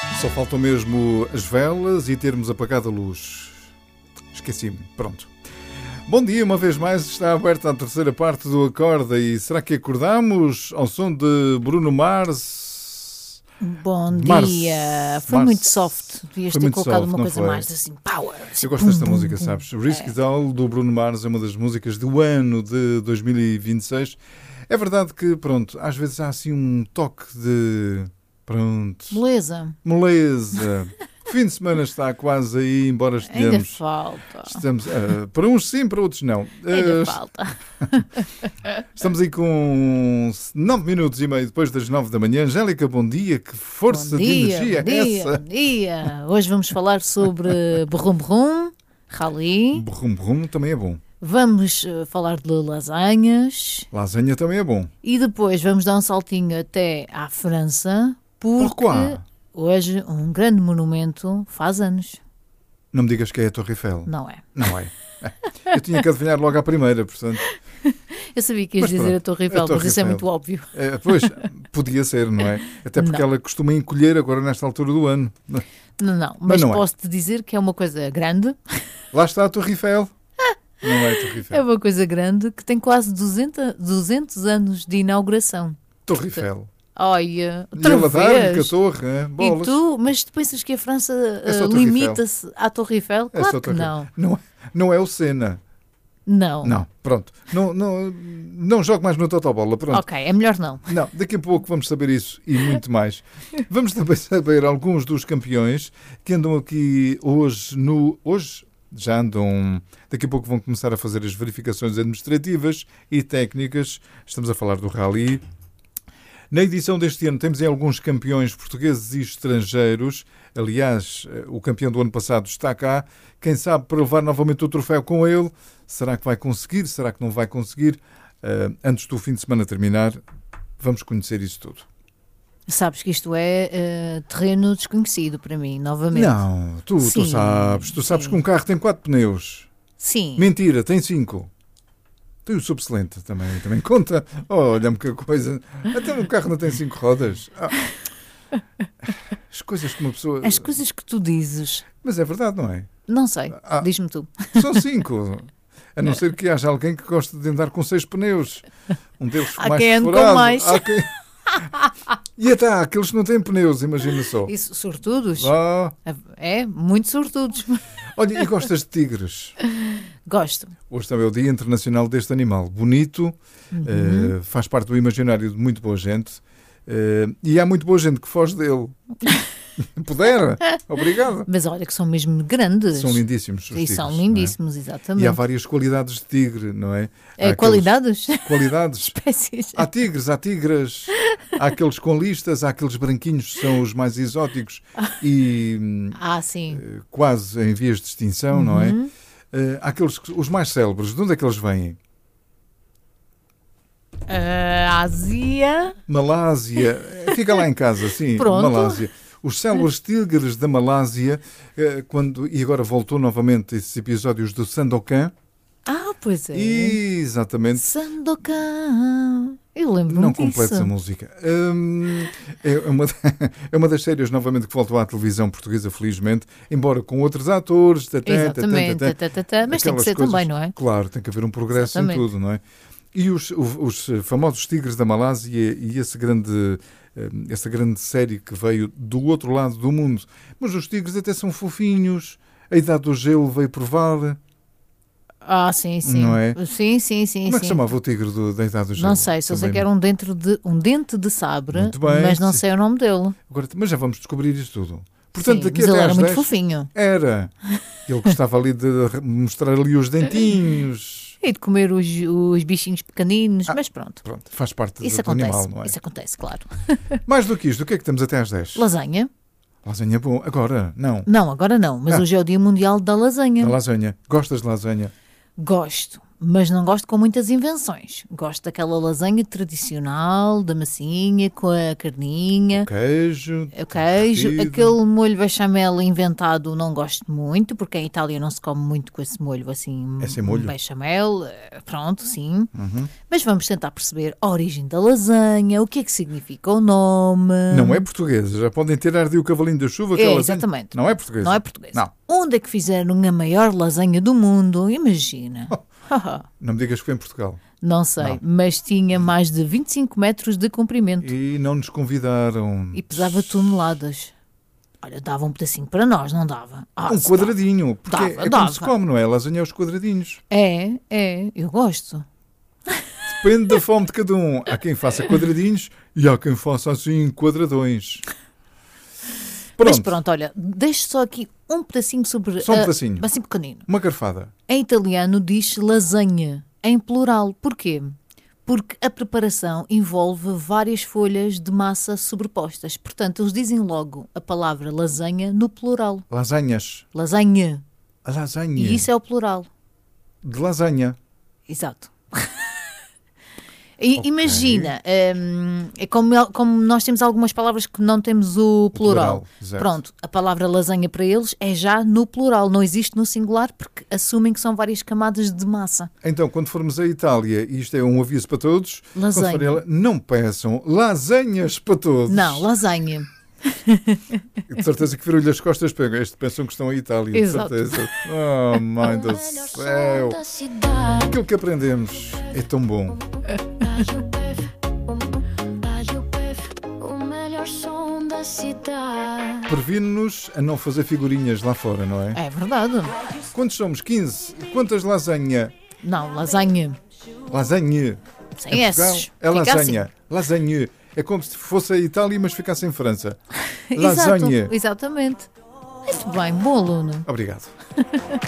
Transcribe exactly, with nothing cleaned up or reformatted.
Só faltam mesmo as velas e termos apagado a luz. Esqueci-me, pronto. Bom dia, uma vez mais está aberta a terceira parte do Acorda e será que acordamos ao som de Bruno Mars? Bom Mars. dia, foi Mars. muito soft, devias Foi ter muito colocado soft, uma não coisa foi? mais assim, power. Eu gosto Bum, desta bum, música, bum. sabes? Risky É. Doll, do Bruno Mars, é uma das músicas do ano de dois mil e vinte e seis. É verdade que, pronto, às vezes há assim um toque de... Pronto. Beleza, Moleza. O fim de semana está quase aí, embora ainda estejamos... falta, Estamos, eh, para uns sim, para outros não. ainda Eh, falta. Estamos aí com nove minutos e meio depois das nove da manhã. Angélica, bom dia. Que força Bom de dia, energia bom é dia, essa? bom dia. Hoje vamos falar sobre Brum Brum, Rally, Brum Brum também é bom. vamos eh, falar de lasanhas Lasanha também é bom. e depois vamos dar um saltinho até à França, porque Pourquoi? hoje um grande monumento faz anos, Não me digas que é a Torre Eiffel. não é? Não é. Eu tinha que adivinhar logo à primeira, portanto. Eu sabia que ias Mas dizer pronto, a Torre a Eiffel, Torre mas isso é Eiffel. muito óbvio. Eh, pois, podia ser, não é? Até porque Não. ela costuma encolher agora nesta altura do ano. Não, não, mas, não é. posso-te dizer que é uma coisa grande, Lá está a Torre Eiffel. Não é a Torre é Eiffel. uma coisa grande que tem quase duzentos, duzentos anos de inauguração. Torre Eiffel. Olha, E outra ela dar-me com a vez. torre, hein? E Bolas. tu, mas tu pensas que a França É só eh, a Torre limita-se à Torre Eiffel? É só Claro a que Torre não. Eiffel. Não, é- não é o Senna. Não. Não, pronto. Não, não, não jogo mais no Totobola, pronto. Ok, é melhor não. Não, daqui a pouco vamos saber isso e muito mais. Vamos também saber alguns dos campeões que andam aqui hoje no... Hoje já andam... Daqui a pouco vão começar a fazer as verificações administrativas e técnicas. Estamos a falar do Rally. Na edição deste ano temos aí alguns campeões portugueses e estrangeiros. Aliás, o campeão do ano passado está cá. Quem sabe para levar novamente o troféu com ele. Será que vai conseguir? Será que não vai conseguir? Uh, antes do fim de semana terminar, vamos conhecer isso tudo. Sabes que isto é eh, terreno desconhecido para mim, novamente. Não, tu, tu Sim, sabes. Tu sabes sim. que um carro tem quatro pneus. Sim. Mentira, tem cinco. Tem o subselente também, também conta. Olha-me que coisa. Até um carro não tem cinco rodas. Ah. As coisas que uma pessoa... As coisas que tu dizes, Mas é verdade, não é? não sei, Ah. diz-me tu. São cinco. A não ser que haja alguém que goste de andar com seis pneus. Um deles Há mais quem ande com furado. mais. Há quem... E até há aqueles que não têm pneus, imagina só. Isso, sortudos? Ah, É, muito sortudos. olha, e gostas de tigres? Gosto. Hoje também é o Dia Internacional deste animal. Bonito, eh, faz parte do imaginário de muito boa gente. eh, e há muito boa gente que foge dele. Pudera. Obrigado. Mas olha que são mesmo grandes. São lindíssimos os E tigres, são não é? lindíssimos, exatamente. E há várias qualidades de tigre, não é? Há É, aqueles- qualidades? Qualidades. Espécies. Há tigres, há tigras, há aqueles com listas, há aqueles branquinhos que são os mais exóticos e hum, Ah, sim. eh, quase em vias de extinção, não é? Uhum. Eh, há aqueles, que- os mais célebres, de onde é que eles vêm? Ah, Ásia. Malásia, eh, fica lá em casa, sim, Pronto. Malásia. Os célebres tigres da Malásia, eh, quando, e agora voltou novamente esses episódios do Sandokan, Ah, pois é. exatamente. Sandokan. Eu lembro-me Não disso. completo essa música. Hum, é, uma, é uma das séries, novamente, que voltou à televisão portuguesa, felizmente, embora com outros atores. Tatã, Exatamente. tatã, tatã, Tá, tá, tá, mas tem que aquelas ser coisas. também, não é? Claro, tem que haver um progresso Exatamente. em tudo, não é? E os, os, os famosos Tigres da Malásia e esse grande, hum, essa grande série que veio do outro lado do mundo. Mas os tigres até são fofinhos. A Idade do Gelo veio provar. Ah, sim, sim. Não é? Sim, sim, sim. Como é que sim. chamava o tigre do, da Idade do Gelo? Não sei, só sei Também que era um, dentro de, um dente de sabre, Muito bem, mas não sim. sei o nome dele. Agora, mas já vamos descobrir isto tudo. Portanto, Sim, daqui mas ele até era às muito dez, fofinho. Era. Ele gostava ali de mostrar ali os dentinhos. E de comer os, os bichinhos pequeninos, Ah. mas pronto. Pronto, faz parte Isso do acontece, animal, não é? isso acontece, claro. Mais do que isto, o que é que temos até às dez? Lasanha? Lasanha bom. Agora, não. Não, agora não, mas Ah. hoje é o Dia Mundial da Lasanha. A lasanha. Gostas de lasanha? Gosto. mas não gosto com muitas invenções. Gosto daquela lasanha tradicional, da massinha, com a carninha, Queijo. o queijo. derretido. Aquele molho bechamel inventado não gosto muito, porque em Itália não se come muito com esse molho assim. É sem molho? Bechamel, eh, pronto, sim. Uhum. Mas vamos tentar perceber a origem da lasanha, o que é que significa o nome. Não é portuguesa. Já podem ter ardido o cavalinho da chuva. aquela É, lasanha. exatamente. Não é portuguesa. Não é português. Não. Onde é que fizeram a maior lasanha do mundo? Imagina. Não me digas que foi em Portugal. Não sei, Não. mas tinha mais de vinte e cinco metros de comprimento E não nos convidaram. e pesava toneladas. Olha, dava um pedacinho para nós, não dava? Ah, Um se quadradinho. Porque Dava, é como dava. se come, não é? Lasanha é os quadradinhos. dava. É, é, eu gosto. Depende da fome de cada um. Há quem faça quadradinhos e há quem faça assim quadradões. Pronto. Mas pronto, olha, deixo só aqui um pedacinho sobre... Só um a- pedacinho. assim pequenino. Uma garfada. Em italiano diz lasanha, em plural. Porquê? Porque a preparação envolve várias folhas de massa sobrepostas. Portanto, eles dizem logo a palavra lasanha no plural. Lasanhas. Lasanha. A lasanha. E isso é o plural. De lasanha. Exato. E Ok. imagina, hum, é como, como nós temos algumas palavras que não temos o plural. plural, exato. Pronto, a palavra lasanha para eles é já no plural, não existe no singular porque assumem que são várias camadas de massa. Então, quando formos à Itália, e isto é um aviso para todos, Lasanha. quando forem lá, não peçam lasanhas para todos. Não, lasanha. De certeza que viram-lhe as costas, pegam. Este pensam que estão em Itália. De Exato. certeza. Oh, mãe do céu. Aquilo que aprendemos é tão bom. O melhor som da cidade. Previne-nos a não fazer figurinhas lá fora, não é? É verdade. Quantos somos? quinze. Quantas lasanha? Não, lasanha. Lasanha. Sem Em Portugal esses. é Fica lasanha. assim. Lasanha. É como se fosse a Itália, mas ficasse em França. Exato, Lasanha. exatamente. Muito bem, bom aluno. Obrigado.